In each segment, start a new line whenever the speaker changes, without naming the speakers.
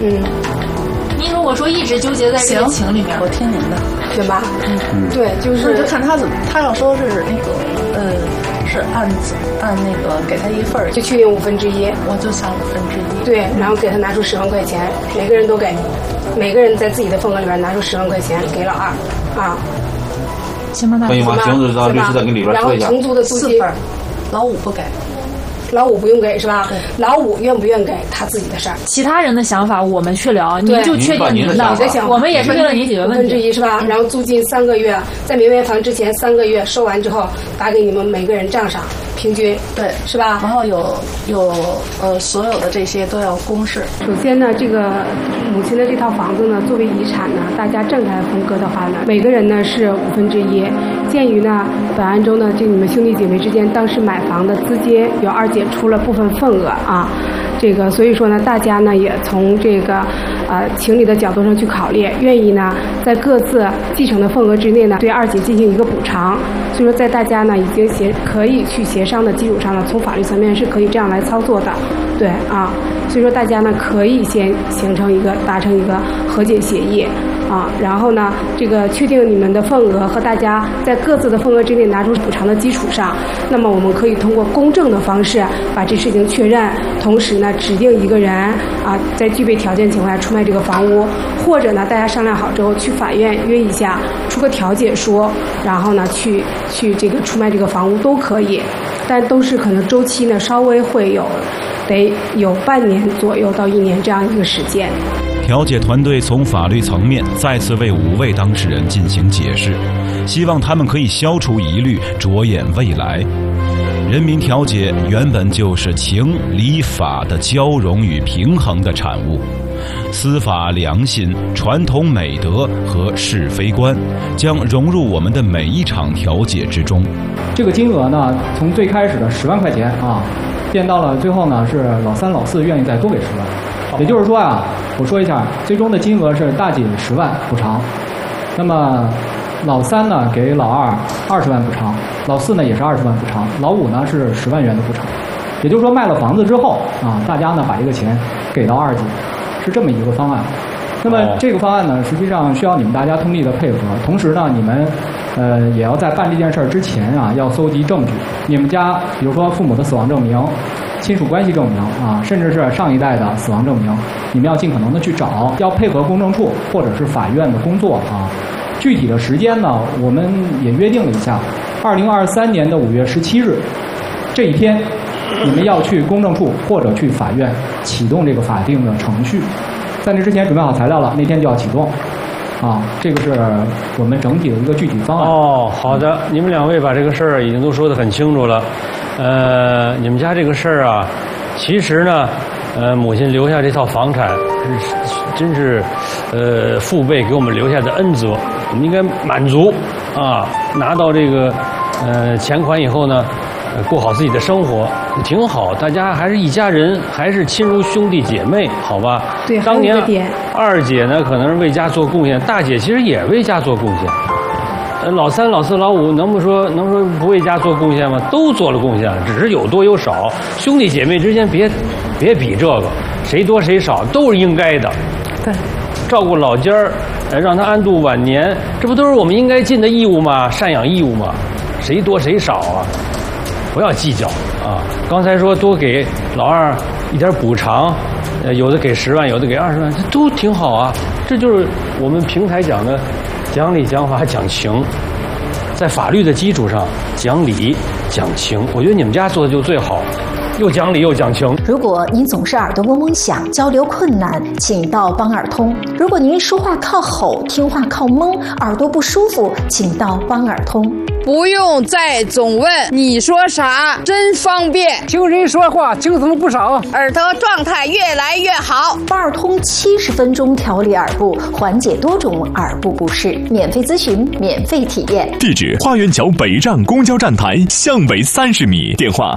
您如果说一直纠结在这个情里面，
我听您的，
对吧？对，就是
看他怎么，他要说是那个是按那个给他1份，
就去用1/5，
我就想1/1。
对，然后给他拿出10万块钱，每个人都给，每个人在自己的份额里边拿出10万块钱给老二啊。
行吗？
可以吗？行，就让律师再跟里边说一下。
然后同族的租金
4份，老5不给。
老5不用给是吧？老5愿不愿给他自己的事儿。
其他人的想法我们去聊，您就确定您的
想法，
我们也是为了您解决问题。
1/1是吧？然后租金3个月，在没买房之前3个月收完之后，打给你们每个人账上，平均
对
是吧？
然后有所有的这些都要公示。
首先呢，这个母亲的这套房子呢，作为遗产呢，大家正态分割的话呢，每个人呢是1/5。鉴于呢，本案中呢，就你们兄弟姐妹之间当时买房的资金有2姐出了部分份额啊，这个所以说呢，大家呢也从这个情理的角度上去考虑，愿意呢在各自继承的份额之内呢，对2姐进行一个补偿。所以说，在大家呢已经可以去协商的基础上呢，从法律层面是可以这样来操作的，对啊。所以说，大家呢可以先达成一个和解协议啊，然后呢，这个确定你们的份额和大家在各自的份额之内拿出补偿的基础上，那么我们可以通过公证的方式把这事情确认，同时呢指定一个人啊，在具备条件情况下出卖这个房屋，或者呢大家商量好之后去法院约一下，出个调解书，然后呢去这个出卖这个房屋都可以，但都是可能周期呢稍微会得有半年左右到1年这样一个时间。
调解团队从法律层面再次为5位当事人进行解释，希望他们可以消除疑虑，着眼未来。人民调解原本就是情理法的交融与平衡的产物，司法良心、传统美德和是非观将融入我们的每一场调解之中。
这个金额呢，从最开始的10万块钱啊，变到了最后呢是老3、老4愿意再多给10万。也就是说啊，我说一下，最终的金额是大姐10万补偿，那么老3呢给老2 20万补偿，老4呢也是20万补偿，老5呢是10万元的补偿。也就是说，卖了房子之后啊，大家呢把这个钱给到2姐，是这么一个方案。那么这个方案呢，实际上需要你们大家通力的配合，同时呢，你们也要在办这件事儿之前啊，要搜集证据。你们家比如说父母的死亡证明、亲属关系证明啊，甚至是上一代的死亡证明，你们要尽可能的去找，要配合公证处或者是法院的工作啊。具体的时间呢，我们也约定了一下，2023年的5月17日这一天，你们要去公证处或者去法院启动这个法定的程序。在那之前准备好材料了，那天就要启动。啊，这个是我们整体的一个具体方案。
哦，好的，你们2位把这个事儿已经都说得很清楚了。你们家这个事儿啊，其实呢，母亲留下这套房产真是父辈给我们留下的恩泽，我们应该满足啊。拿到这个钱款以后呢，过好自己的生活挺好，大家还是一家人，还是亲如兄弟姐妹，好吧？
对，
当年2姐呢可能是为家做贡献，大姐其实也为家做贡献。老3、老4、老5能说不为家做贡献吗？都做了贡献，只是有多有少。兄弟姐妹之间别比这个，谁多谁少都是应该的。
对，
照顾老家儿，让他安度晚年，这不都是我们应该尽的义务吗？赡养义务吗？谁多谁少啊？不要计较啊！刚才说多给老2一点补偿，有的给10万，有的给20万，这都挺好啊。这就是我们平台讲的讲理、讲法、讲情，在法律的基础上讲理、讲情。我觉得你们家做的就最好，又讲理又讲情。
如果您总是耳朵嗡嗡响，交流困难，请到帮耳通。如果您说话靠吼，听话靠蒙，耳朵不舒服，请到帮耳通。
不用再总问你说啥，真方便。
听人说话精神不少，
耳朵状态越来越好。
帮耳通70分钟调理耳部，缓解多种耳部不适，免费咨询，免费体验。
地址：花园桥北站公交站台向北30米，电话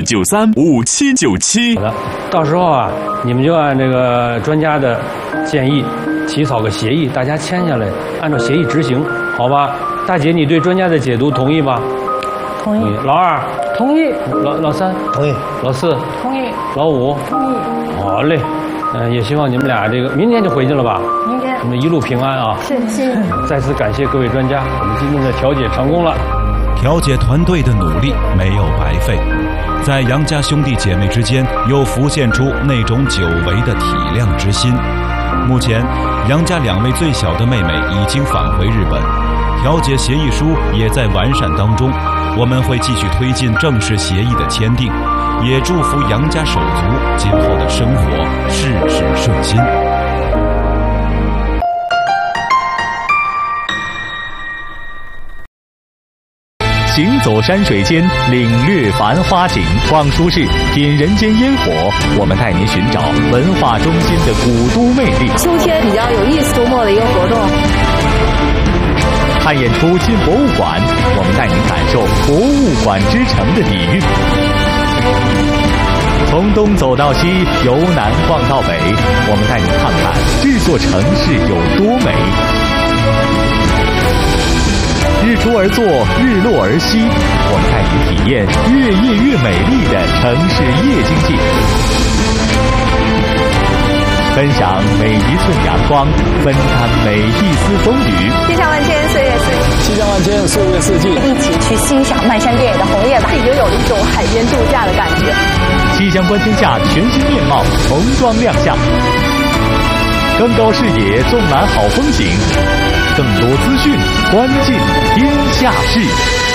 64935797。
好的，到时候啊，你们就按这个专家的建议起草个协议，大家签下来，按照协议执行，好吧？大姐，你对专家的解读同意吗？
同意。
老2
同意。
老3
同意。
老4
同意。
老5
同意。
好嘞， 也希望你们俩这个明天就回去了吧？
明天。
你们一路平安啊！
是。
再次感谢各位专家，我们今天的调解成功了。
调解团队的努力没有白费，在杨家兄弟姐妹之间又浮现出那种久违的体谅之心。目前，杨家2位最小的妹妹已经返回日本，调解协议书也在完善当中。我们会继续推进正式协议的签订，也祝福杨家手足今后的生活事事顺心。
行走山水间，领略繁花景，逛书市，品人间烟火。我们带您寻找文化中心的古都魅力。
秋天比较有意思，周末的一个活动。
看演出进博物馆，我们带您感受博物馆之城的底蕴。从东走到西，由南逛到北，我们带您看看这座城市有多美。日出而作，日落而息，我们带您体验越夜越美丽的城市夜经济，分享每一寸阳光，分担每一丝风雨。
气象万千，岁月四季。
气象万千，岁月四季。
一起去欣赏漫山遍野的红叶吧，已经有了一种海边度假的感觉。
气象观天下全新面貌重装亮相，更高视野，纵览好风景。更多资讯，关进天下事。